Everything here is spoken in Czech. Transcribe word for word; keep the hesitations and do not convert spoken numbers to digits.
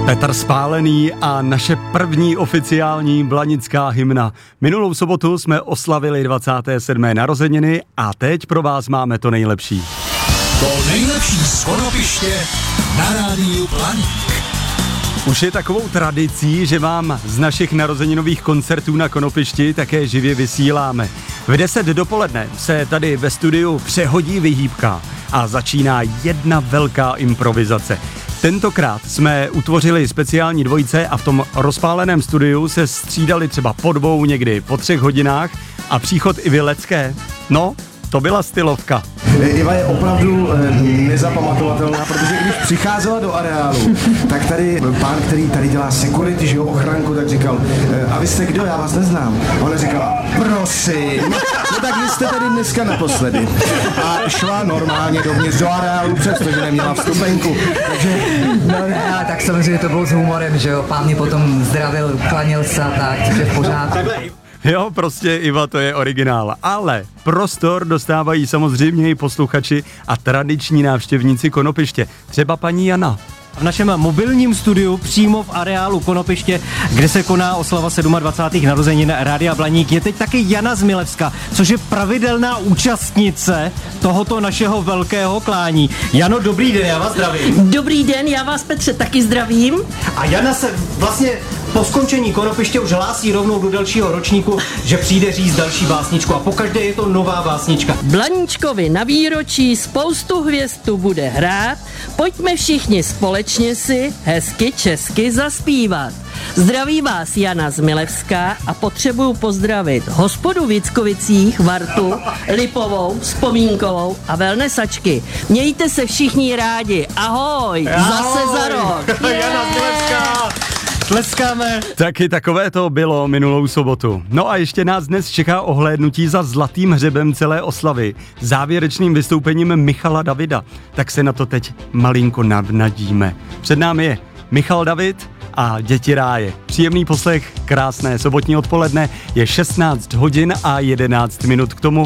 Petr Spálený a naše první oficiální blanická hymna. Minulou sobotu jsme oslavili dvacáté sedmé narozeniny a teď pro vás máme to nejlepší. To nejlepší z Konopiště na rádiu Blaník. Už je takovou tradicí, že vám z našich narozeninových koncertů na Konopišti také živě vysíláme. V deset dopoledne se tady ve studiu přehodí vyhýbka a začíná jedna velká improvizace. Tentokrát jsme utvořili speciální dvojice a v tom rozpáleném studiu se střídali třeba po dvou, někdy po třech hodinách a příchod Ivy Lecké, no, to byla stylovka. Iva je opravdu nezapamatovatelná, protože když přicházela do areálu, tak tady pán, který tady dělá security, že jo, ochranku, tak říkal, a vy jste kdo, já vás neznám. A ona říkala, prosím, no tak vy jste tady dneska naposledy. A šla normálně dovnitř do areálu, přestože neměla vstupenku. Takže... No, ale tak samozřejmě to bylo s humorem, že jo, pán mě potom zdravil, klaněl se a tak, což je v pořádku. Jo, prostě Iva, to je originál. Ale prostor dostávají samozřejmě i posluchači a tradiční návštěvníci Konopiště. Třeba paní Jana. V našem mobilním studiu přímo v areálu Konopiště, kde se koná oslava dvacátých sedmých narozenin Rádia Blaník, je teď taky Jana z Milevska, což je pravidelná účastnice tohoto našeho velkého klání. Jano, dobrý den, já vás zdravím. Dobrý den, já vás, Petře, taky zdravím. A Jana se vlastně po skončení Konopiště už hlásí rovnou do dalšího ročníku, že přijde říct další básničku a pokaždé je to nová básnička. Blaníčkovi na výročí spoustu hvězd tu bude hrát, pojďme všichni společně si hezky česky zaspívat. Zdraví vás Jana z Milevska a potřebuju pozdravit hospodu v Jickovicích, Vartu, Lipovou, Vzpomínkovou a Velnesačky. Mějte se všichni rádi. Ahoj, Ahoj. Zase za rok. Jana z Milevska. Tleskáme. Taky takové to bylo minulou sobotu. No a ještě nás dnes čeká ohlédnutí za zlatým hřebem celé oslavy, závěrečným vystoupením Michala Davida. Tak se na to teď malinko navnadíme. Před námi je Michal David a Děti ráje. Příjemný poslech, krásné sobotní odpoledne, je šestnáct hodin a jedenáct minut k tomu.